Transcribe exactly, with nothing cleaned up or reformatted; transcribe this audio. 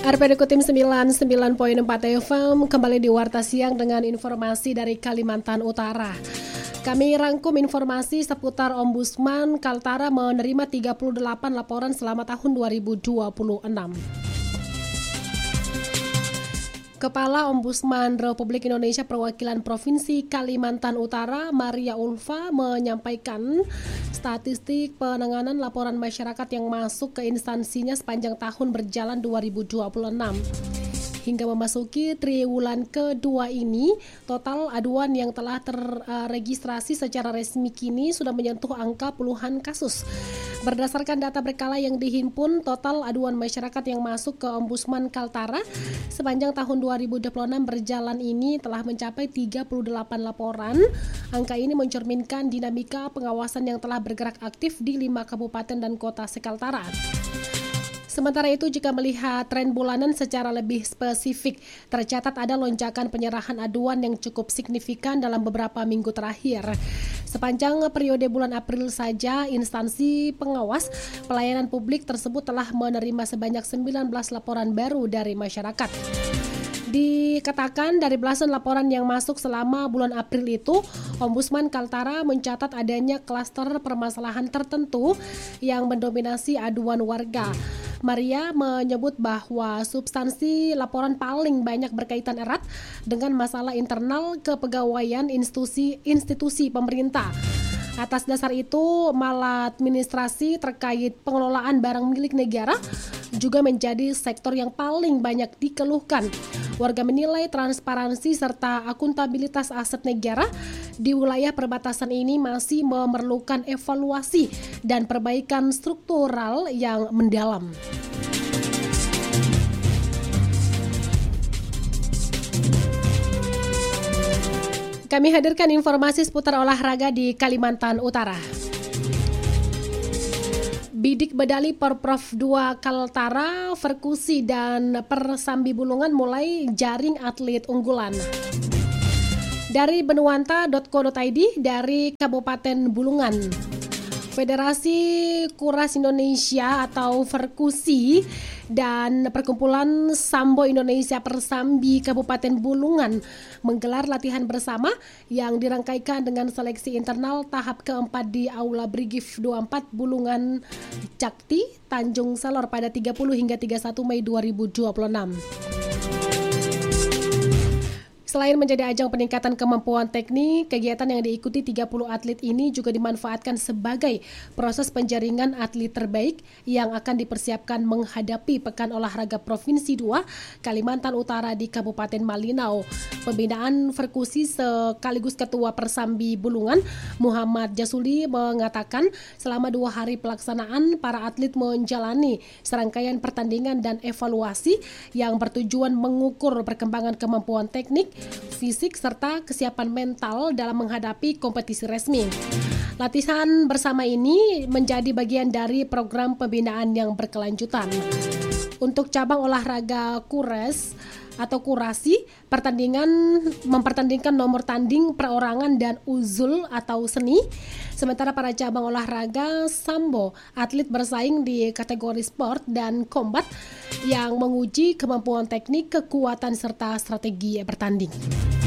R P D Kutim sembilan puluh sembilan koma empat F M kembali di Warta Siang dengan informasi dari Kalimantan Utara. Kami rangkum informasi seputar Ombudsman Kaltara menerima tiga puluh delapan laporan selama tahun dua ribu dua puluh enam. Kepala Ombudsman Republik Indonesia Perwakilan Provinsi Kalimantan Utara, Maria Ulfa, menyampaikan statistik penanganan laporan masyarakat yang masuk ke instansinya sepanjang tahun berjalan dua ribu dua puluh enam. Hingga memasuki triwulan kedua ini, total aduan yang telah terregistrasi secara resmi kini sudah menyentuh angka puluhan kasus. Berdasarkan data berkala yang dihimpun, total aduan masyarakat yang masuk ke Ombudsman Kaltara sepanjang tahun dua ribu dua puluh enam berjalan ini telah mencapai tiga puluh delapan laporan. Angka ini mencerminkan dinamika pengawasan yang telah bergerak aktif di lima kabupaten dan kota sekaltara. Sementara itu, jika melihat tren bulanan secara lebih spesifik, tercatat ada lonjakan penyerahan aduan yang cukup signifikan dalam beberapa minggu terakhir. Sepanjang periode bulan April saja, instansi pengawas pelayanan publik tersebut telah menerima sebanyak sembilan belas laporan baru dari masyarakat. Dikatakan dari belasan laporan yang masuk selama bulan April itu, Ombudsman Kaltara mencatat adanya klaster permasalahan tertentu yang mendominasi aduan warga. Maria menyebut bahwa substansi laporan paling banyak berkaitan erat dengan masalah internal kepegawaian institusi institusi pemerintah. Atas dasar itu, maladministrasi terkait pengelolaan barang milik negara juga menjadi sektor yang paling banyak dikeluhkan. Warga menilai transparansi serta akuntabilitas aset negara di wilayah perbatasan ini masih memerlukan evaluasi dan perbaikan struktural yang mendalam. Kami hadirkan informasi seputar olahraga di Kalimantan Utara. Bidik Bedali Porprov dua Kaltara, Perkusi dan Persambi Bulungan mulai jaring atlet unggulan. Dari benuanta dot co dot i d dari Kabupaten Bulungan, Federasi Kuras Indonesia atau Perkusi dan Perkumpulan Sambo Indonesia Persambi Kabupaten Bulungan menggelar latihan bersama yang dirangkaikan dengan seleksi internal tahap keempat di Aula Brigif dua puluh empat Bulungan Cakti, Tanjung Salor pada tiga puluh hingga tiga puluh satu Mei dua ribu dua puluh enam. Selain menjadi ajang peningkatan kemampuan teknik, kegiatan yang diikuti tiga puluh atlet ini juga dimanfaatkan sebagai proses penjaringan atlet terbaik yang akan dipersiapkan menghadapi Pekan Olahraga Provinsi dua Kalimantan Utara di Kabupaten Malinau. Pembinaan Perkusi sekaligus Ketua Persambi Bulungan, Muhammad Jasuli, mengatakan selama dua hari pelaksanaan, para atlet menjalani serangkaian pertandingan dan evaluasi yang bertujuan mengukur perkembangan kemampuan teknik, fisik serta kesiapan mental dalam menghadapi kompetisi resmi. Latihan bersama ini menjadi bagian dari program pembinaan yang berkelanjutan. Untuk cabang olahraga kures atau kurasi, pertandingan mempertandingkan nomor tanding perorangan dan uzul atau seni. Sementara pada cabang olahraga sambo, atlet bersaing di kategori sport dan combat yang menguji kemampuan teknik, kekuatan serta strategi bertanding.